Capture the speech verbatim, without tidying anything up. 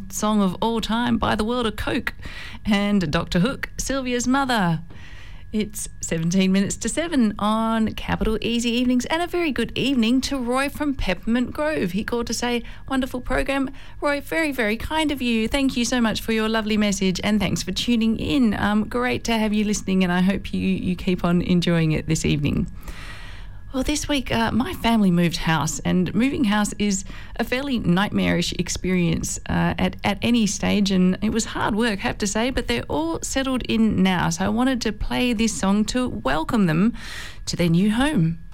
best song of all time, By the World of Coke, and Doctor Hook, Sylvia's Mother. It's seventeen minutes to seven on Capital Easy Evenings, and a very good evening to Roy from Peppermint Grove. He called to say, wonderful program. Roy, very, very kind of you. Thank you so much for your lovely message, and thanks for tuning in. Um, great to have you listening, and I hope you, you keep on enjoying it this evening. Well, this week, uh, my family moved house, and moving house is a fairly nightmarish experience uh, at, at any stage, and it was hard work, I have to say, but they're all settled in now, so I wanted to play this song to welcome them to their new home.